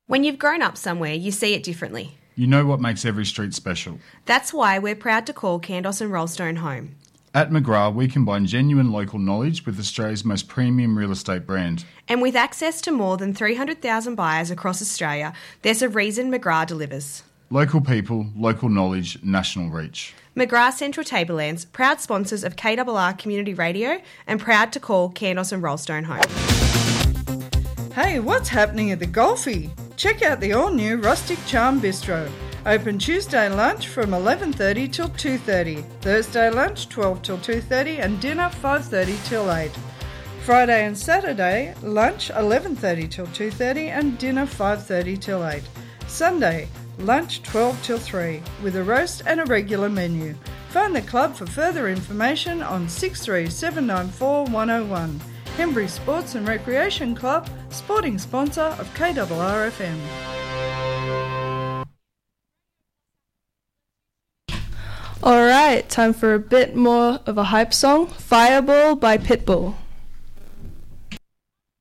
When you've grown up somewhere, you see it differently. You know what makes every street special. That's why we're proud to call Kandos and Rollstone home. At McGrath, we combine genuine local knowledge with Australia's most premium real estate brand. And with access to more than 300,000 buyers across Australia, there's a reason McGrath delivers. Local people, local knowledge, national reach. McGrath Central Tablelands, proud sponsors of KRR Community Radio and proud to call Kandos and Rollstone home. Hey, what's happening at the Golfie? Check out the all-new Rustic Charm Bistro. Open Tuesday lunch from 11:30 till 2:30. Thursday lunch 12 till 2:30 and dinner 5:30 till 8. Friday and Saturday lunch 11:30 till 2:30 and dinner 5:30 till 8. Sunday lunch 12 till 3 with a roast and a regular menu. Phone the club for further information on 63794 101. Hembury Sports and Recreation Club, sporting sponsor of KRRFM. Alright, time for a bit more of a hype song, Fireball by Pitbull.